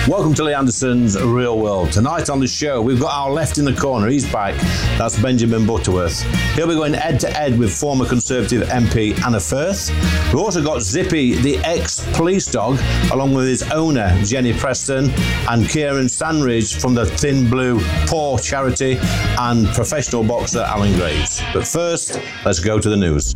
Welcome to Lee Anderson's Real World. Tonight on the show, we've got our left in the corner. He's back. That's Benjamin Butterworth. He'll be going head-to-head with former Conservative MP Anna Firth. We've also got Zippy, the ex-police dog, along with his owner, Jenny Preston, and Kieran Sandridge from the Thin Blue Paw charity, and professional boxer Alan Graves. But first, let's go to the news.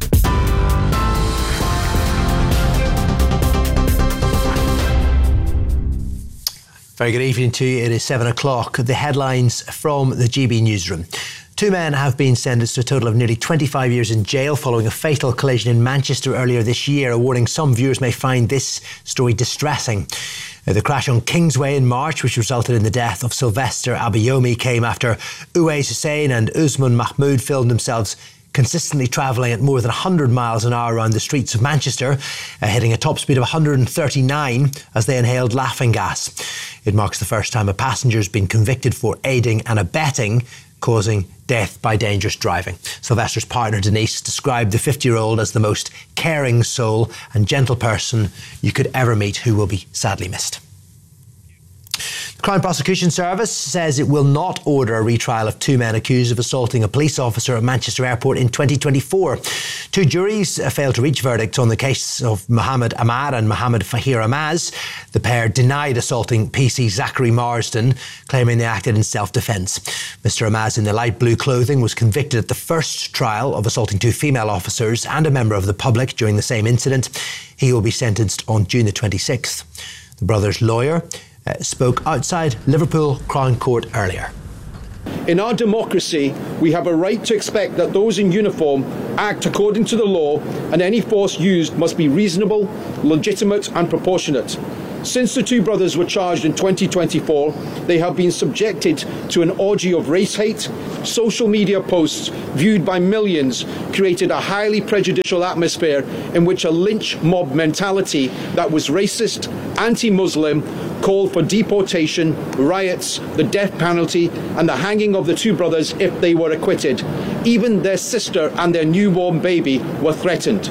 Very good evening to you. It is 7 o'clock. The headlines from the GB newsroom. 2 men have been sentenced to a total of nearly 25 years in jail following a fatal collision in Manchester earlier this year, a warning some viewers may find this story distressing. The crash on Kingsway in March, which resulted in the death of Sylvester Abayomi, came after Uwais Hussein and Usman Mahmood filmed themselves consistently travelling at more than 100 miles an hour around the streets of Manchester, hitting a top speed of 139 as they inhaled laughing gas. It marks the first time a passenger has been convicted for aiding and abetting, causing death by dangerous driving. Sylvester's partner Denise described the 50-year-old as the most caring soul and gentle person you could ever meet, who will be sadly missed. The Crown Prosecution Service says it will not order a retrial of 2 men accused of assaulting a police officer at Manchester Airport in 2024. 2 juries failed to reach verdicts on the case of Mohammed Ahmad and Mohammed Fahir Amaz. The pair denied assaulting PC Zachary Marsden, claiming they acted in self-defence. Mr Amaz, in the light blue clothing, was convicted at the first trial of assaulting 2 female officers and a member of the public during the same incident. He will be sentenced on June the 26th. The brothers' lawyer spoke outside Liverpool Crown Court earlier. In our democracy, we have a right to expect that those in uniform act according to the law, and any force used must be reasonable, legitimate and proportionate. Since the 2 brothers were charged in 2024, they have been subjected to an orgy of race hate. Social media posts viewed by millions created a highly prejudicial atmosphere in which a lynch mob mentality that was racist, anti-Muslim, called for deportation, riots, the death penalty and the hanging of the 2 brothers if they were acquitted. Even their sister and their newborn baby were threatened.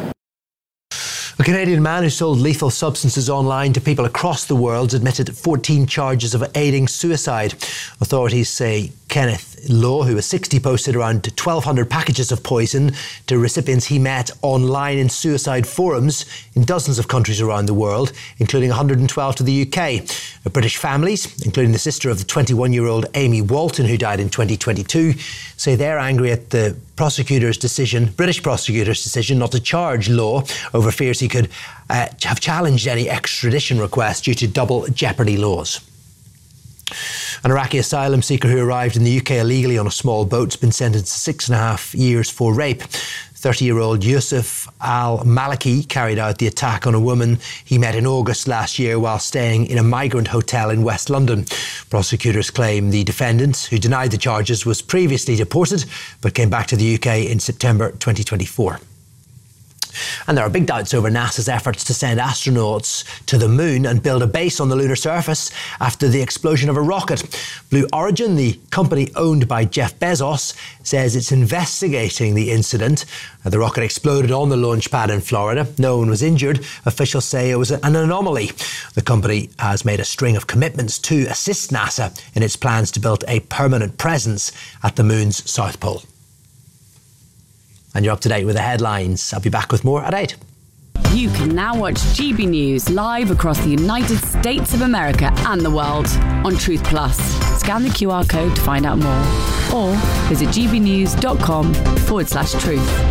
A Canadian man who sold lethal substances online to people across the world admitted 14 charges of aiding suicide. Authorities say Kenneth Law, who was 60, posted around 1,200 packages of poison to recipients he met online in suicide forums in dozens of countries around the world, including 112 to the UK. British families, including the sister of the 21-year-old Amy Walton, who died in 2022, say they're angry at the British prosecutor's decision not to charge Law over fears he could have challenged any extradition request due to double jeopardy laws. An Iraqi asylum seeker who arrived in the UK illegally on a small boat has been sentenced to 6.5 years for rape. 30-year-old Yusuf al-Maliki carried out the attack on a woman he met in August last year while staying in a migrant hotel in West London. Prosecutors claim the defendant, who denied the charges, was previously deported but came back to the UK in September 2024. And there are big doubts over NASA's efforts to send astronauts to the moon and build a base on the lunar surface after the explosion of a rocket. Blue Origin, the company owned by Jeff Bezos, says it's investigating the incident. The rocket exploded on the launch pad in Florida. No one was injured. Officials say it was an anomaly. The company has made a string of commitments to assist NASA in its plans to build a permanent presence at the moon's South Pole. And you're up to date with the headlines. I'll be back with more at 8. You can now watch GB News live across the United States of America and the world on Truth Plus. Scan the QR code to find out more or visit gbnews.com/truth.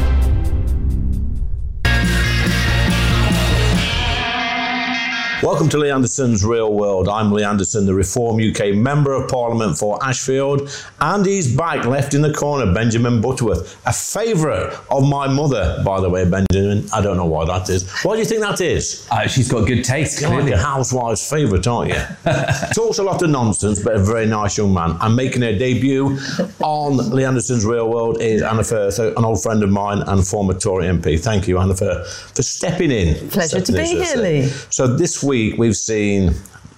Welcome to Lee Anderson's Real World. I'm Lee Anderson, the Reform UK Member of Parliament for Ashfield, and he's back, left in the corner, Benjamin Butterworth, a favourite of my mother, by the way, Benjamin. I don't know why that is. Why do you think that is? She's got good taste, clearly. Like a housewife's favourite, aren't you? Talks a lot of nonsense, but a very nice young man. And making her debut on Lee Anderson's Real World is Anna Firth, an old friend of mine and former Tory MP. Thank you, Anna, for stepping in. Pleasure to be here, Lee. So this week we've seen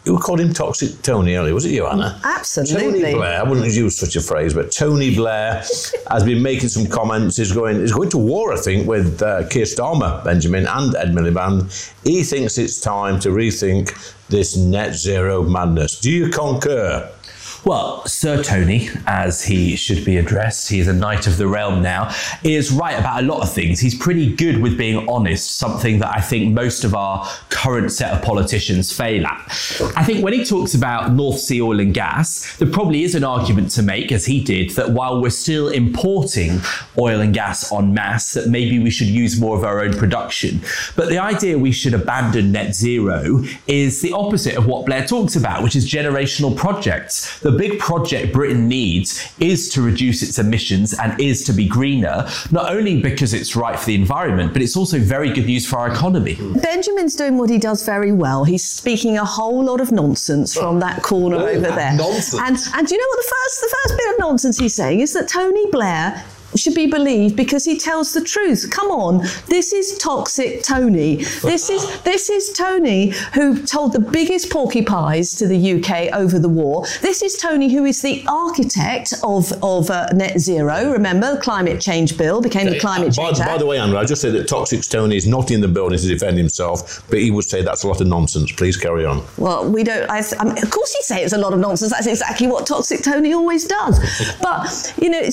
You called him Toxic Tony earlier, was it you, Anna? Absolutely. Tony Blair, I wouldn't use such a phrase, but Tony Blair has been making some comments. He's going to war, I think, with Keir Starmer, Benjamin, and Ed Miliband. He thinks it's time to rethink this net zero madness. Do you concur? Well, Sir Tony, as he should be addressed, he is a knight of the realm now, is right about a lot of things. He's pretty good with being honest, something that I think most of our current set of politicians fail at. I think when he talks about North Sea oil and gas, there probably is an argument to make, as he did, that while we're still importing oil and gas en masse, that maybe we should use more of our own production. But the idea we should abandon net zero is the opposite of what Blair talks about, which is generational projects. The big project Britain needs is to reduce its emissions and is to be greener, not only because it's right for the environment, but it's also very good news for our economy. Benjamin's doing what he does very well. He's speaking a whole lot of nonsense from that corner over there. Nonsense. And do you know what the first bit of nonsense he's saying is that Tony Blair should be believed because he tells the truth. Come on, this is Toxic Tony. This is Tony who told the biggest porcupines to the UK over the war. This is Tony who is the architect of net zero. Remember, the climate change bill became the climate change act. By the way, Andrew, I just said that Toxic Tony is not in the building to defend himself, but he would say that's a lot of nonsense. Please carry on. Well, we don't. Of course, he'd say it's a lot of nonsense. That's exactly what Toxic Tony always does. But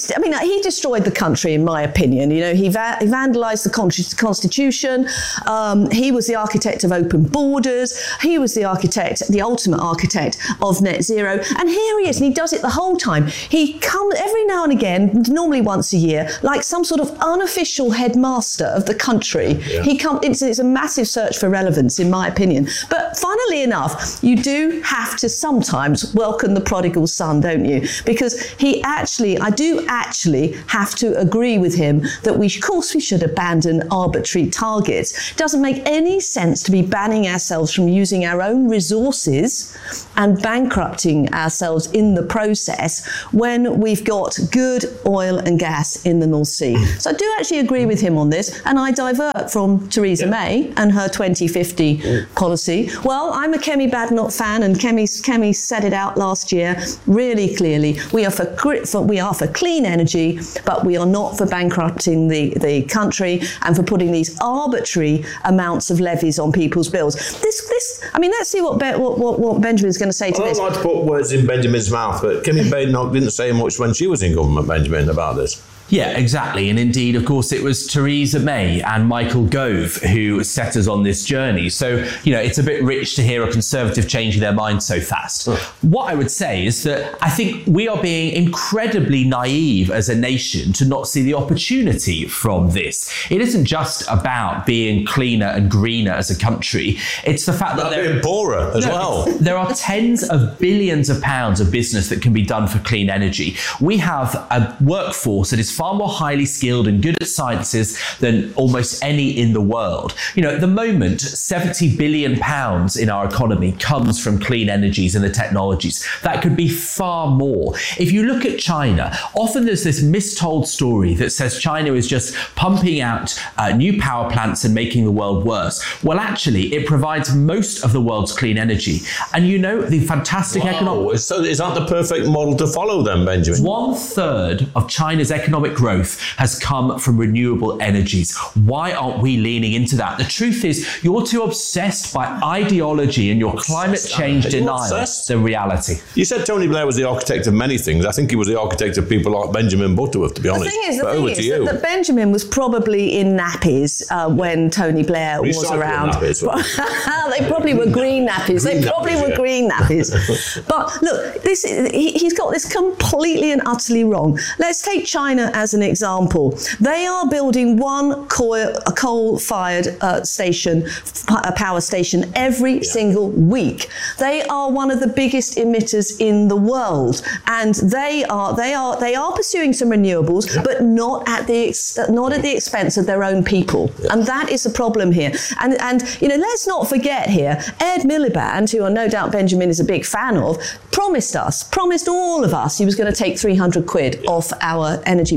he destroyed the country, in my opinion. He vandalised the Constitution. He was the architect of open borders. He was the ultimate architect of net zero. And here he is, and he does it the whole time. He comes every now and again, normally once a year, like some sort of unofficial headmaster of the country. Yeah. It's a massive search for relevance, in my opinion. But funnily enough, you do have to sometimes welcome the prodigal son, don't you? Because I do actually have to agree with him that of course we should abandon arbitrary targets. It doesn't make any sense to be banning ourselves from using our own resources and bankrupting ourselves in the process when we've got good oil and gas in the North Sea. So I do actually agree with him on this, and I divert from Theresa May and her 2050 policy. Well, I'm a Kemi Badenoch fan, and Kemi said it out last year really clearly. We are for clean energy, but we are not for bankrupting the country and for putting these arbitrary amounts of levies on people's bills. Let's see what Benjamin's going to say to this. I don't like to put words in Benjamin's mouth, but Kemi Badenoch didn't say much when she was in government, Benjamin, about this. Yeah, exactly. And indeed, of course, it was Theresa May and Michael Gove who set us on this journey. So, it's a bit rich to hear a Conservative changing their mind so fast. What I would say is that I think we are being incredibly naive as a nation to not see the opportunity from this. It isn't just about being cleaner and greener as a country. It's the fact that being poorer as well. There are tens of billions of pounds of business that can be done for clean energy. We have a workforce that is far more highly skilled and good at sciences than almost any in the world. At the moment, £70 billion in our economy comes from clean energies and the technologies. That could be far more. If you look at China, often there's this mistold story that says China is just pumping out new power plants and making the world worse. Well, actually, it provides most of the world's clean energy. And the fantastic economic... So is that the perfect model to follow then, Benjamin? 1/3 of China's economic growth has come from renewable energies. Why aren't we leaning into that? The truth is, you're too obsessed by ideology and your climate change denial than reality. You said Tony Blair was the architect of many things. I think he was the architect of people like Benjamin Butterworth, to be honest. The thing is that Benjamin was probably in nappies when Tony Blair was around. Nappies, they probably were green nappies. Green nappies. But look, he's got this completely and utterly wrong. Let's take China as an example. They are building one coal-fired power station every single week. They are one of the biggest emitters in the world, and they are pursuing some renewables, but not at the expense of their own people, and that is the problem here. And let's not forget here, Ed Miliband, who no doubt Benjamin is a big fan of, promised all of us he was going to take 300 quid off our energy bill.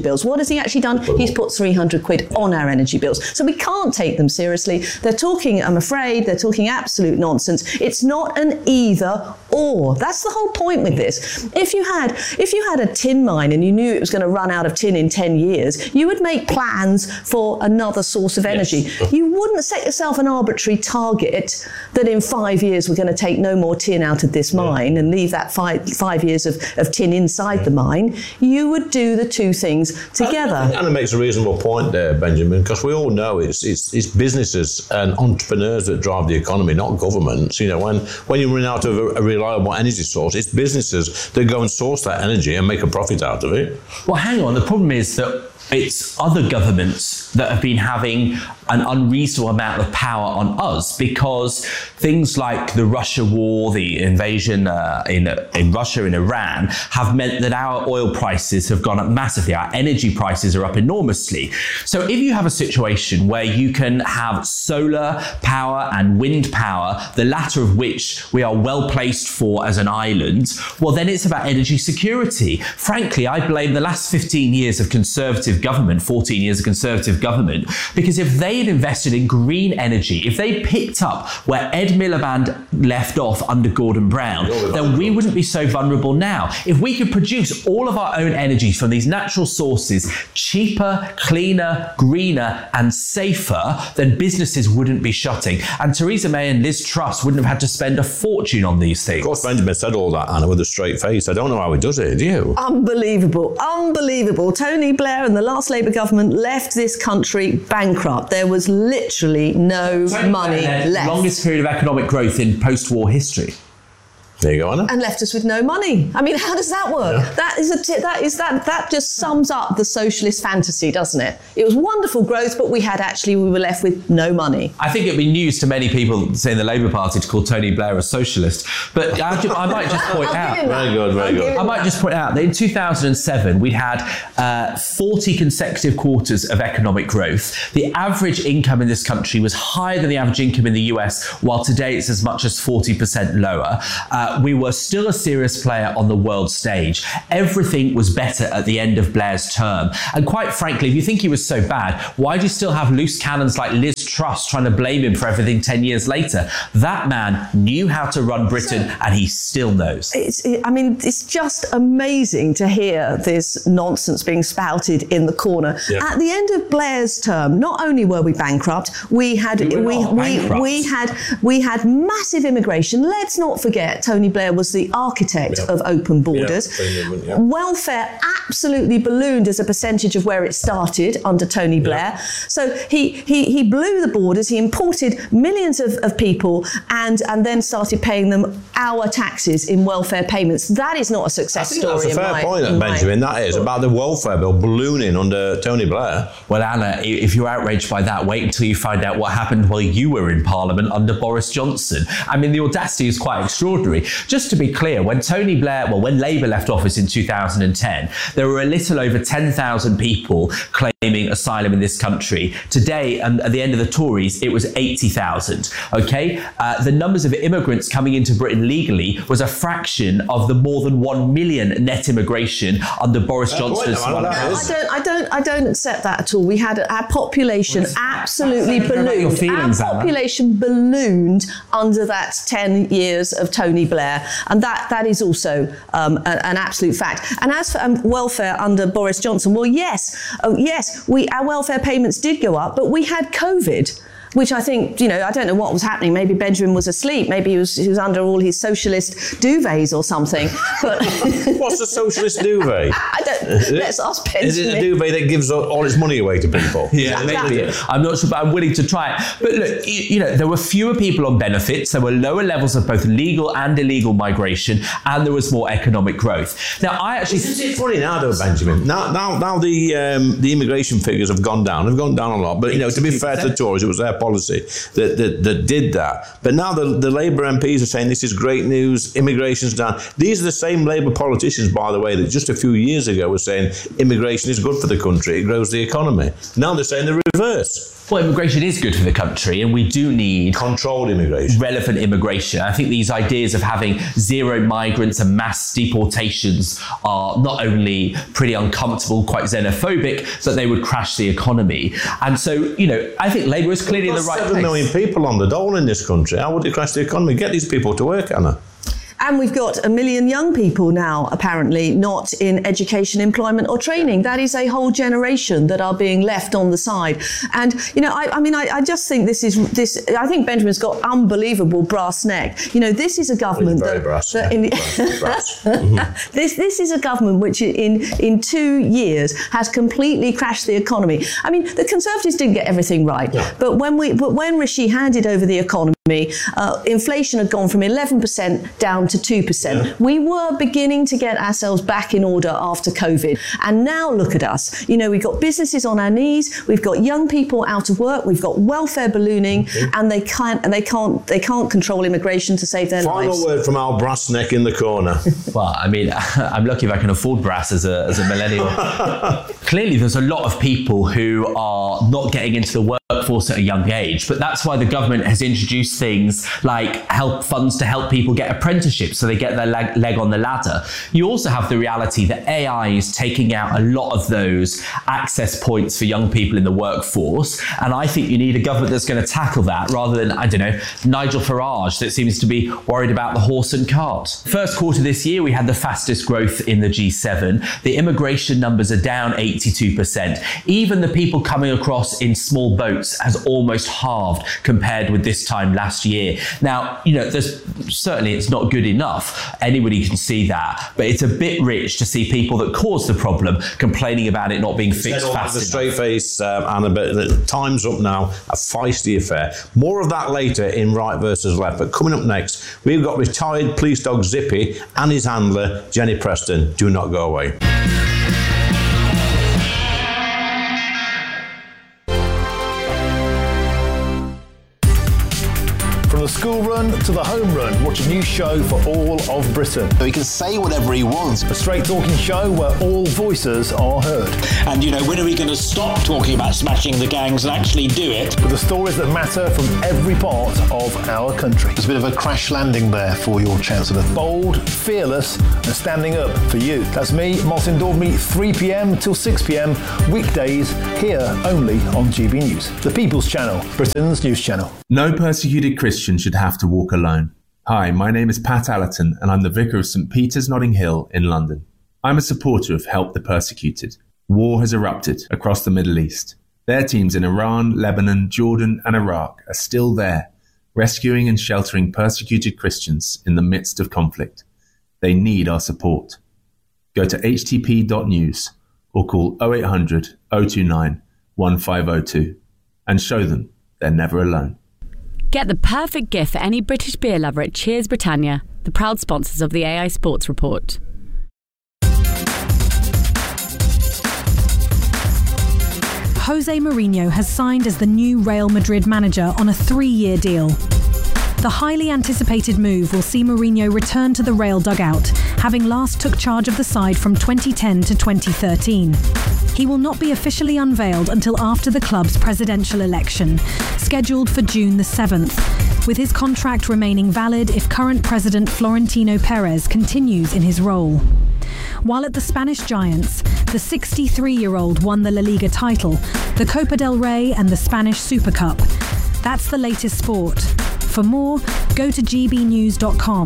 bills. What has he actually done? He's put 300 quid on our energy bills. So we can't take them seriously. They're talking, I'm afraid, they're talking absolute nonsense. It's not an either or. That's the whole point with this. If you had a tin mine and you knew it was going to run out of tin in 10 years, you would make plans for another source of energy. Yes. You wouldn't set yourself an arbitrary target that in 5 years we're going to take no more tin out of this mine and leave that five years of tin inside the mine. You would do the two things together. And it makes a reasonable point there, Benjamin, because we all know it's businesses and entrepreneurs that drive the economy, not governments. You know, when you run out of a reliable energy source, it's businesses that go and source that energy and make a profit out of it. Well, hang on. The problem is that it's other governments that have been having an unreasonable amount of power on us, because things like the Russia war, the invasion in Russia and Iran have meant that our oil prices have gone up massively. Our energy prices are up enormously. So if you have a situation where you can have solar power and wind power, the latter of which we are well placed for as an island, well, then it's about energy security. Frankly, I blame the last 15 years of Conservative government, 14 years of Conservative government, because if they had invested in green energy, if they picked up where Ed Miliband left off under Gordon Brown, then we wouldn't be so vulnerable now. If we could produce all of our own energy from these natural sources, cheaper, cleaner, greener and safer, then businesses wouldn't be shutting. And Theresa May and Liz Truss wouldn't have had to spend a fortune on these things. Of course, Benjamin said all that, Anna, with a straight face. I don't know how he does it, do you? Unbelievable. Tony Blair and the last Labour government left this country bankrupt. There was literally no money left. Longest period of economic growth in post-war history. There you go, Anna. And left us with no money. I mean, how does that work? Yeah. That just sums up the socialist fantasy, doesn't it? It was wonderful growth, but we were left with no money. I think it'd be news to many people, say in the Labour Party, to call Tony Blair a socialist. But I might just point out. Very good. I might just point out that in 2007 we had 40 consecutive quarters of economic growth. The average income in this country was higher than the average income in the US, while today it's as much as 40% lower. We were still a serious player on the world stage. Everything was better at the end of Blair's term. And quite frankly, if you think he was so bad, why do you still have loose cannons like Liz Truss trying to blame him for everything 10 years later? That man knew how to run Britain, and he still knows. It's just amazing to hear this nonsense being spouted in the corner. Yeah. At the end of Blair's term, not only were we bankrupt, we had massive immigration. Let's not forget, Tony Blair was the architect of open borders. Yeah. Welfare absolutely ballooned as a percentage of where it started under Tony Blair. Yeah. So he blew the borders, he imported millions of people and then started paying them our taxes in welfare payments. That is not a success story. That's a fair point, Benjamin. That is about the welfare bill ballooning under Tony Blair. Well, Anna, if you're outraged by that, wait until you find out what happened while you were in Parliament under Boris Johnson. I mean, the audacity is quite extraordinary. Just to be clear, when Labour left office in 2010, there were a little over 10,000 people claiming asylum in this country. Today, at the end of the Tories, it was 80,000. Okay, the numbers of immigrants coming into Britain legally was a fraction of the more than 1 million net immigration under Boris Johnson's. I don't accept that at all. We had our population absolutely ballooned. Our population ballooned under that 10 years of Tony Blair, and that is also an absolute fact. And as for welfare under Boris Johnson, well, yes, our welfare payments did go up, but we had COVID, which I think, I don't know what was happening. Maybe Benjamin was asleep. Maybe he was under all his socialist duvets or something. But what's a socialist duvet? Let's ask Benjamin. Is it a duvet that gives all its money away to people? Yeah, maybe. I'm not sure, but I'm willing to try it. But look, there were fewer people on benefits. There were lower levels of both legal and illegal migration, and there was more economic growth. Now, Isn't it funny now, though, Benjamin? Now the immigration figures have gone down. They've gone down a lot. But to be fair to the Tories, it was their policy that did that. But now the Labour MPs are saying this is great news, immigration's down. These are the same Labour politicians, by the way, that just a few years ago were saying immigration is good for the country, it grows the economy. Now they're saying the reverse. Well, immigration is good for the country, and we do need controlled immigration, relevant immigration. I think these ideas of having zero migrants and mass deportations are not only pretty uncomfortable, quite xenophobic, but they would crash the economy. And so, I think Labour is clearly in the right place. 7 million people on the dole in this country. How would it crash the economy? Get these people to work, Anna. And we've got 1 million young people now, apparently, not in education, employment or training. That is a whole generation that are being left on the side. And, I just think I think Benjamin's got unbelievable brass neck. This is a government brass. This is a government which in 2 years has completely crashed the economy. I mean, the Conservatives didn't get everything right. Yeah. But when Rishi handed over the economy, inflation had gone from 11% down to 2%. Yeah. We were beginning to get ourselves back in order after COVID. And now look at us. We've got businesses on our knees. We've got young people out of work. We've got welfare ballooning, and they can't control immigration to save their lives. Final word from our brass neck in the corner. Well, I mean, I'm lucky if I can afford brass as a millennial. Clearly, there's a lot of people who are not getting into the workforce at a young age, but that's why the government has introduced things like help funds to help people get apprenticeships so they get their leg on the ladder. You also have the reality that AI is taking out a lot of those access points for young people in the workforce, and I think you need a government that's going to tackle that rather than, Nigel Farage that seems to be worried about the horse and cart. First quarter this year, we had the fastest growth in the G7. The immigration numbers are down 82%. Even the people coming across in small boats has almost halved compared with this time last year. Now, certainly it's not good enough. Anybody can see that, but it's a bit rich to see people that caused the problem complaining about it not being fixed fast enough. Straight face, Anna, but time's up now. A feisty affair. More of that later in Right versus Left. But coming up next, we've got retired police dog Zippy and his handler Jenny Preston. Do not go away. From the school run to the home run, watch a new show for all of Britain. He can say whatever he wants. A straight talking show where all voices are heard. And, when are we going to stop talking about smashing the gangs and actually do it? With the stories that matter from every part of our country. There's a bit of a crash landing there for your Chancellor. Bold, fearless and standing up for you. That's me, Martin Daubney, 3pm till 6pm, weekdays, here only on GB News. The People's Channel, Britain's news channel. No persecuted Christian should have to walk alone. Hi, my name is Pat Allerton and I'm the Vicar of St Peter's Notting Hill in London. I'm a supporter of Help the Persecuted. War has erupted across the Middle East. Their teams in Iran, Lebanon, Jordan and Iraq are still there, rescuing and sheltering persecuted Christians in the midst of conflict. They need our support. Go to htp.news or call 0800 029 1502 and show them they're never alone. Get the perfect gift for any British beer lover at Cheers Britannia, the proud sponsors of the AI Sports Report. Jose Mourinho has signed as the new Real Madrid manager on a 3-year deal. The highly anticipated move will see Mourinho return to the Real dugout, having last took charge of the side from 2010 to 2013. He will not be officially unveiled until after the club's presidential election, scheduled for June the 7th, with his contract remaining valid if current president Florentino Perez continues in his role. While at the Spanish Giants, the 63-year-old won the La Liga title, the Copa del Rey and the Spanish Super Cup. That's the latest sport. For more, go to gbnews.com.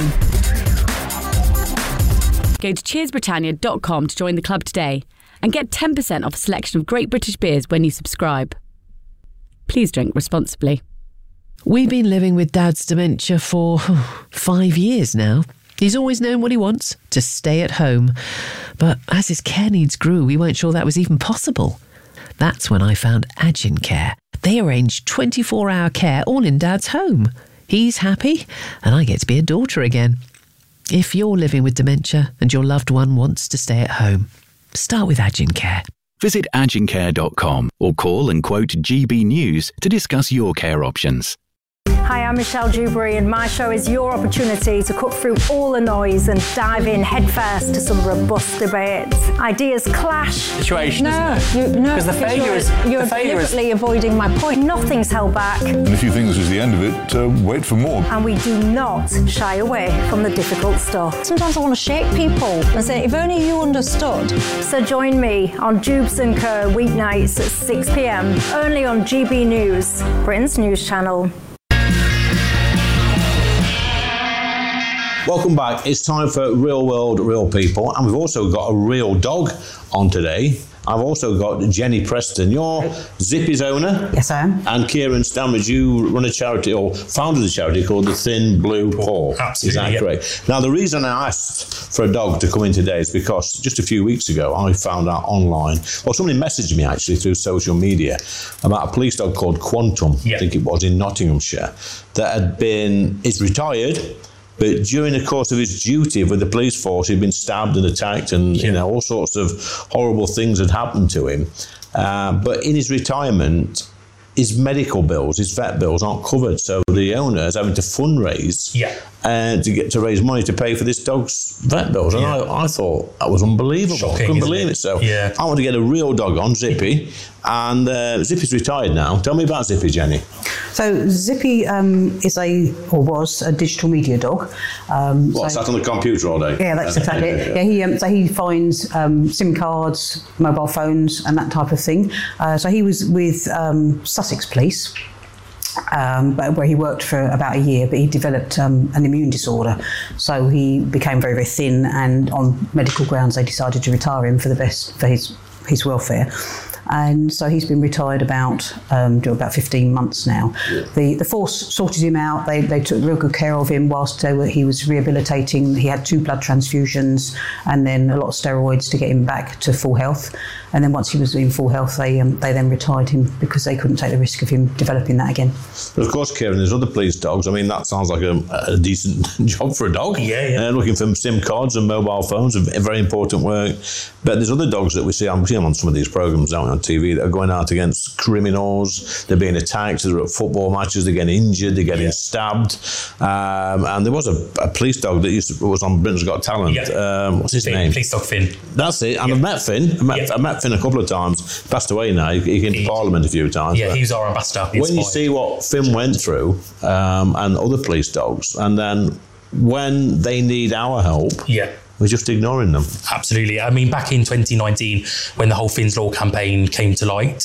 Go to cheersbritannia.com to join the club today and get 10% off a selection of great British beers when you subscribe. Please drink responsibly. We've been living with Dad's dementia for 5 years now. He's always known what he wants, to stay at home. But as his care needs grew, we weren't sure that was even possible. That's when I found Agincare. They arrange 24-hour care all in Dad's home. He's happy, and I get to be a daughter again. If you're living with dementia and your loved one wants to stay at home, start with Agincare. Visit agincare.com or call and quote GB News to discuss your care options. Hi, I'm Michelle Dewberry, and my show is your opportunity to cut through all the noise and dive in headfirst to some robust debates. Ideas clash. Situation, No, isn't it? Because the failure is you're deliberately avoiding my point. Nothing's held back, And if you think this is the end of it, wait for more. and we do not shy away from the difficult stuff. Sometimes I want to shake people and say, if only you understood. So join me on Jubes & Co. weeknights at 6 p.m. only on GB News, Britain's news channel. Welcome back. It's time for Real World, Real People, and we've also got a real dog on today. I've also got Jenny Preston. You're Zippy's owner. Yes, I am. And Kieran Stamridge, you run a charity or founded a charity called the Thin Blue Paw. Absolutely. Is that correct? Now, the reason I asked for a dog to come in today is because just a few weeks ago, I found out online, well, somebody messaged me actually through social media about a police dog called Quantum, I think it was in Nottinghamshire, that is retired. But during the course of his duty with the police force, he'd been stabbed and attacked, and you know, all sorts of horrible things had happened to him. But in his retirement, his medical bills, his vet bills aren't covered, so the owner is having to fundraise to raise money to pay for this dog's vet bills. And I thought that was unbelievable. Shocking, I couldn't believe it. So I want to get a real dog on, Zippy. And Zippy's retired now. Tell me about Zippy, Jenny. So Zippy was a digital media dog. Sat on the computer all day? Yeah, that's exactly it. Yeah, he finds SIM cards, mobile phones, and that type of thing. So he was with Sussex Police. Where he worked for about a year, but he developed an immune disorder. So he became very, very thin, and on medical grounds, they decided to retire him for his welfare. And so he's been retired about 15 months now. Yeah. The force sorted him out. They took real good care of him whilst he was rehabilitating. He had 2 blood transfusions and then a lot of steroids to get him back to full health. And then once he was in full health, they then retired him because they couldn't take the risk of him developing that again. But of course, Kieran, there's other police dogs. I mean, that sounds like a decent job for a dog. Looking for SIM cards and mobile phones, very important work. But there's other dogs that we see on some of these programmes out on TV that are going out against criminals. They're being attacked. They're at football matches. They're getting injured. They're getting stabbed. And there was a police dog that was on Britain's Got Talent. What's his name? Police dog Finn. That's it. And I've met Finn. I met Finn a couple of times. Passed away now. He came to Parliament a few times. Yeah, he was our ambassador. When you see what Finn went through and other police dogs, and then when they need our help, we're just ignoring them. Absolutely. I mean, back in 2019, when the whole Finn's Law campaign came to light,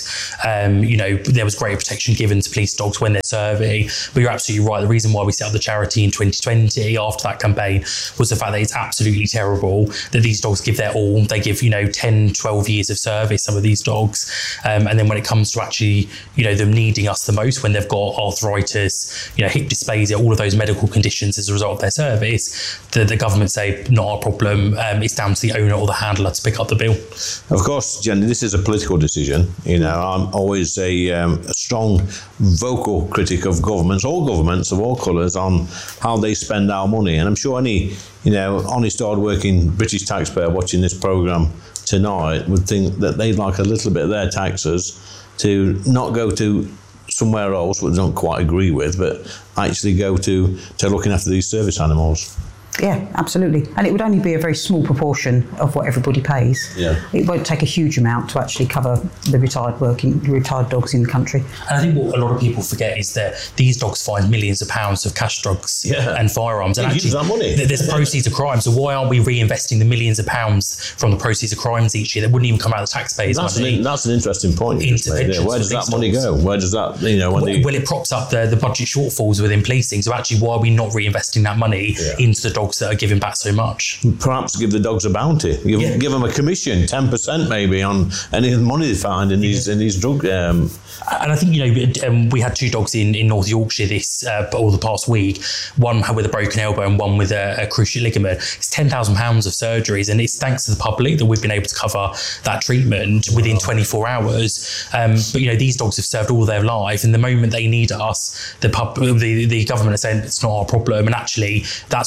there was greater protection given to police dogs when they're serving. But you're absolutely right. The reason why we set up the charity in 2020 after that campaign was the fact that it's absolutely terrible that these dogs give their all. They give, 10, 12 years of service, some of these dogs. And then when it comes to actually, them needing us the most, when they've got arthritis, hip dysplasia, all of those medical conditions as a result of their service, the government say, not our problem. It's down to the owner or the handler to pick up the bill. Of course, Jenny, this is a political decision. I'm always a strong vocal critic of governments of all colours, on how they spend our money. And I'm sure any, honest, hard-working British taxpayer watching this programme tonight would think that they'd like a little bit of their taxes to not go to somewhere else, which I don't quite agree with, but actually go to looking after these service animals. Yeah, absolutely. And it would only be a very small proportion of what everybody pays. Yeah. It won't take a huge amount to actually cover the retired dogs in the country. And I think what a lot of people forget is that these dogs find millions of pounds of cash drugs and firearms. And actually, that money. There's proceeds of crime. So why aren't we reinvesting the millions of pounds from the proceeds of crimes each year that wouldn't even come out of the taxpayers' money? That's an interesting point. Where does that money go? Where does that, Well, it props up the budget shortfalls within policing. So actually, why are we not reinvesting that money into the dogs that are giving back so much? Perhaps give the dogs a bounty. Give them a commission, 10% maybe, on any money they find in these drug. And I think we had 2 dogs in North Yorkshire the past week. One with a broken elbow and one with a cruciate ligament. It's £10,000 of surgeries, and it's thanks to the public that we've been able to cover that treatment within 24 hours. But these dogs have served all their life, and the moment they need us, the government is saying it's not our problem. And actually, that's why we set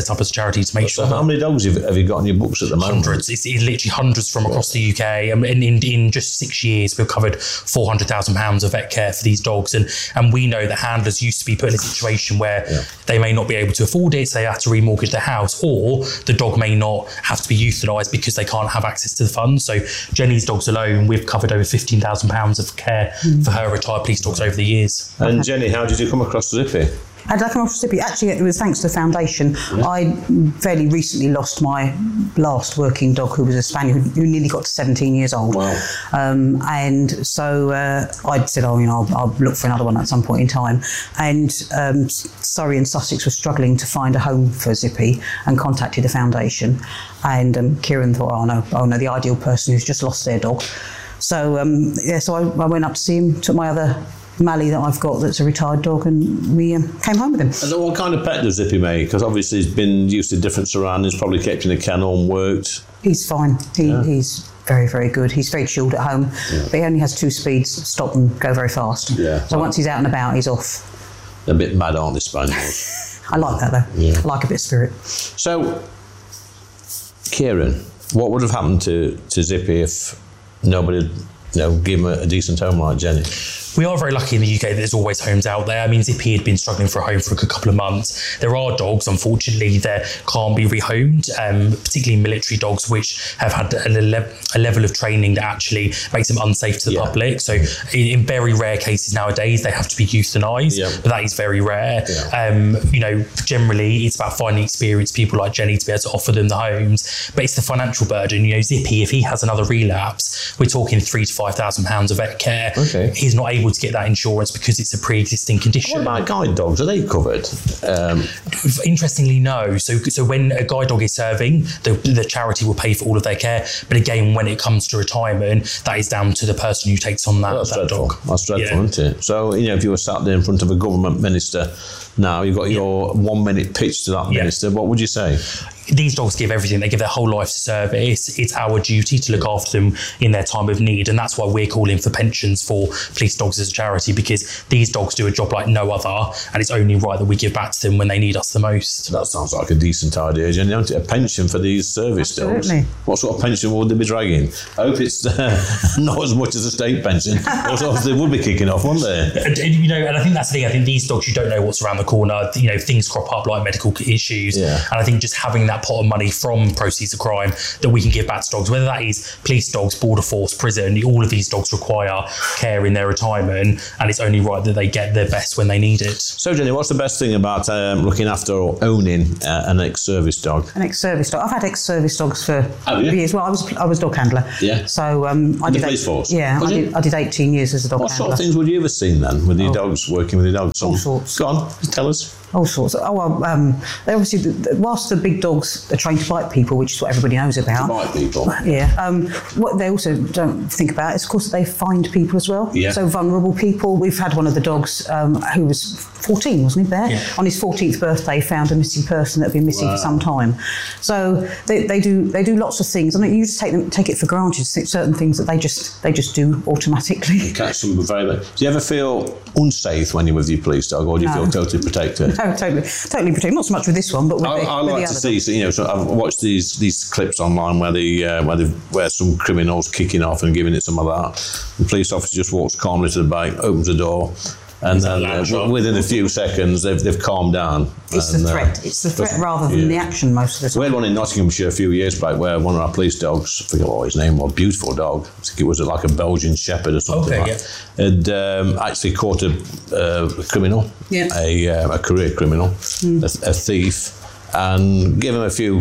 set up as a charity to make sure. How many dogs have you got on your books at the moment? Hundreds. It's literally hundreds from across the UK. And in just 6 years, we've covered £400,000 of vet care for these dogs. And we know that handlers used to be put in a situation where they may not be able to afford it, so they have to remortgage their house, or the dog may not have to be euthanised because they can't have access to the funds. So Jenny's dogs alone, we've covered over £15,000 of care for her retired police dogs over the years. And Jenny, how did you come across Zippy? How did I come across Zippy? Actually, it was thanks to the foundation. Yeah. I fairly recently lost my last working dog, who was a spaniel who nearly got to 17 years old. Wow. And so I said, I'll look for another one at some point in time. And Surrey and Sussex were struggling to find a home for Zippy and contacted the foundation. And Kieran thought, oh no, the ideal person who's just lost their dog. So so I went up to see him, took my other Mally that I've got that's a retired dog, and we came home with him. And what kind of pet does Zippy make? Because obviously he's been used to different surroundings, probably kept in a kennel and worked. He's fine. He's very, very good. He's very chilled at home, but he only has 2 speeds, stop and go very fast. Yeah. So once he's out and about, he's off. They're a bit mad, aren't they, spaniels? I like that though. Yeah. I like a bit of spirit. So, Kieran, what would have happened to Zippy if nobody had give him a decent home like Jenny? We are very lucky in the UK that there's always homes out there. I mean, Zippy had been struggling for a home for a couple of months. There are dogs, unfortunately, that can't be rehomed, particularly military dogs, which have had a level of training that actually makes them unsafe to the public. So in very rare cases nowadays, they have to be euthanised, but that is very rare. Generally, it's about finding experienced people like Jenny to be able to offer them the homes, but it's the financial burden. Zippy, if he has another relapse, we're talking £3,000 to £5,000 of vet care. Okay. He's not able to get that insurance because it's a pre-existing condition. What about guide dogs? Are they covered? Interestingly, no. So when a guide dog is serving, the charity will pay for all of their care. But again, when it comes to retirement, that is down to the person who takes on that dog. That's dreadful, isn't it? So, if you were sat there in front of a government minister now, you've got your 1 minute pitch to that minister, what would you say? These dogs give everything. They give their whole life to service. It's our duty to look after them in their time of need. And that's why we're calling for pensions for police dogs as a charity, because these dogs do a job like no other. And it's only right that we give back to them when they need us the most. That sounds like a decent idea, Jenny. A pension for these service dogs. What sort of pension would they be dragging? I hope it's not as much as a state pension. Otherwise they would be kicking off, wouldn't they? And I think that's the thing. I think these dogs, you don't know what's around the corner. Things crop up like medical issues. And I think just having that pot of money from proceeds of crime that we can give back to dogs, whether that is police dogs, border force, prison, all of these dogs require care in their retirement, and it's only right that they get their best when they need it. So Jenny, what's the best thing about looking after or owning an ex-service dog? An ex-service dog. I've had ex-service dogs for years. Well, I was dog handler. Yeah. So I did the police force. Yeah, I did 18 years as a dog handler. What sort of things would you have seen then with your dogs, working with your dogs? All sorts. Go on, tell us. All sorts. They obviously, whilst the big dogs are trained to bite people, which is what everybody knows about. To bite people. Yeah. What they also don't think about is, of course, they find people as well. Yeah. So vulnerable people. We've had one of the dogs who was 14, wasn't he, Bear? Yeah. On his 14th birthday, found a missing person that had been missing for some time. So they do lots of things. I mean, you just take it for granted. Certain things that they just do automatically. You catch them very much. Do you ever feel unsafe when you're with your police dog, or do you feel totally protected? No, totally protected. Not so much with this one, but with I like to see. So I've watched these clips online where some criminals kicking off and giving it some of that. The police officer just walks calmly to the back, opens the door, and then within a few seconds they've calmed down. It's the threat. It's the threat rather than the action most of the time. We had one in Nottinghamshire a few years back where one of our police dogs, I forget what his name was, beautiful dog, I think it was like a Belgian Shepherd or something had actually caught a criminal, a career criminal, a thief, and gave him a few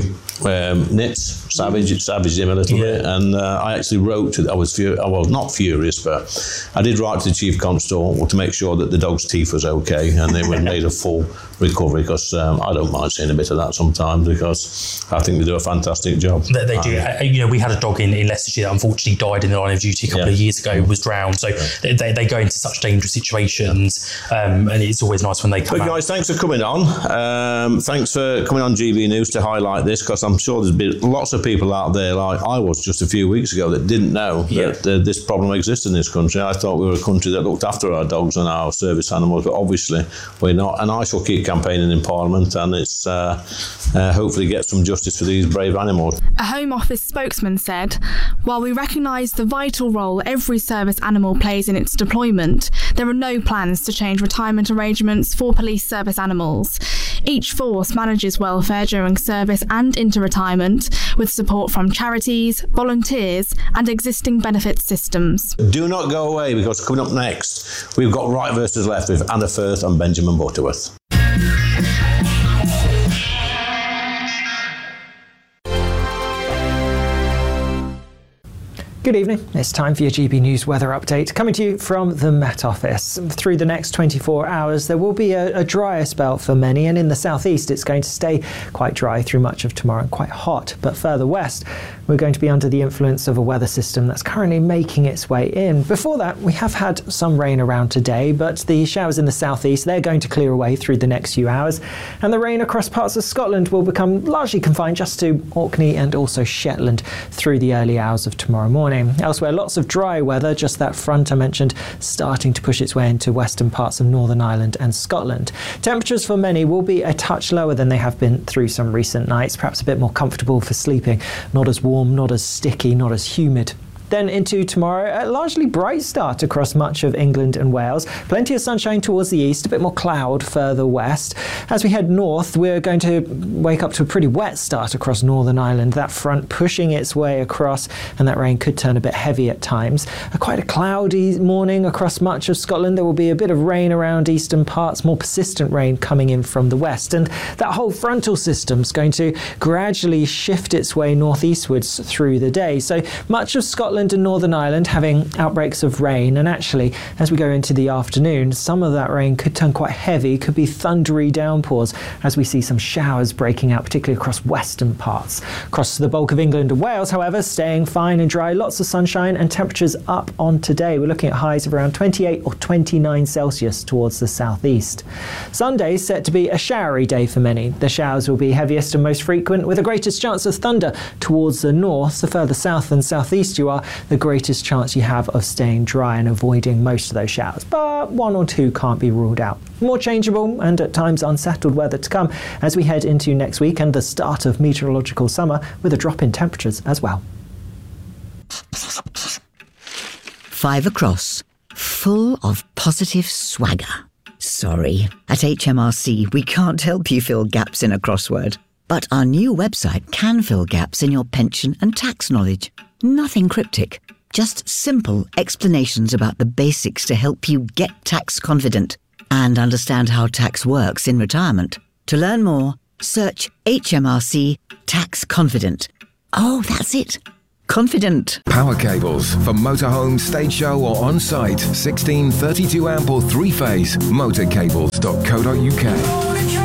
nits, savaged him a little bit, and I actually wrote to, I was not furious, but I did write to the Chief Constable to make sure that the dog's teeth was okay and they were made a full recovery, because I don't mind seeing a bit of that sometimes, because I think they do a fantastic job. They do. We had a dog in Leicestershire that unfortunately died in the line of duty a couple of years ago, was drowned, so they go into such dangerous situations, and it's always nice when they come out. Guys, thanks for coming on. Thanks for coming on GB News to highlight this, because I'm sure there's been lots of people out there, like I was just a few weeks ago, that didn't know that this problem exists in this country. I thought we were a country that looked after our dogs and our service animals, but obviously we're not, and I shall keep campaigning in Parliament, and it's hopefully get some justice for these brave animals. A Home Office spokesman said, "While we recognise the vital role every service animal plays in its deployment, there are no plans to change retirement arrangements for police service animals. Each force manages welfare during service and into retirement, with support from charities, volunteers and existing benefits systems." Do not go away, because coming up next, we've got Right versus Left with Anna Firth and Benjamin Butterworth. Good evening. It's time for your GB News weather update, coming to you from the Met Office. Through the next 24 hours, there will be a drier spell for many, and in the southeast, it's going to stay quite dry through much of tomorrow and quite hot. But further west, we're going to be under the influence of a weather system that's currently making its way in. Before that, we have had some rain around today, but the showers in the southeast, they're going to clear away through the next few hours, and the rain across parts of Scotland will become largely confined just to Orkney and also Shetland through the early hours of tomorrow morning. Elsewhere, lots of dry weather, just that front I mentioned starting to push its way into western parts of Northern Ireland and Scotland. Temperatures for many will be a touch lower than they have been through some recent nights, perhaps a bit more comfortable for sleeping, not as warm, not as sticky, not as humid. Then into tomorrow, a largely bright start across much of England and Wales. Plenty of sunshine towards the east, a bit more cloud further west. As we head north, we're going to wake up to a pretty wet start across Northern Ireland. That front pushing its way across, and that rain could turn a bit heavy at times. Quite a cloudy morning across much of Scotland. There will be a bit of rain around eastern parts, more persistent rain coming in from the west. And that whole frontal system's going to gradually shift its way northeastwards through the day. So much of Scotland and Northern Ireland having outbreaks of rain, and actually as we go into the afternoon, some of that rain could turn quite heavy, could be thundery downpours as we see some showers breaking out, particularly across western parts. Across the bulk of England and Wales, however, staying fine and dry, lots of sunshine and temperatures up on today. We're looking at highs of around 28 or 29 Celsius towards the southeast. Sunday is set to be a showery day for many. The showers will be heaviest and most frequent, with the greatest chance of thunder towards the north. The further south and southeast you are, the greatest chance you have of staying dry and avoiding most of those showers, but one or two can't be ruled out. More changeable and at times unsettled weather to come as we head into next week and the start of meteorological summer, with a drop in temperatures as well. 5 across, full of positive swagger. Sorry, at HMRC we can't help you fill gaps in a crossword, but our new website can fill gaps in your pension and tax knowledge. Nothing cryptic, just simple explanations about the basics to help you get tax confident and understand how tax works in retirement. To learn more, search HMRC Tax Confident. Oh, that's it. Confident. Power cables for motorhome, stage show or on-site. 16 32 amp or 3-phase. Motorcables.co.uk.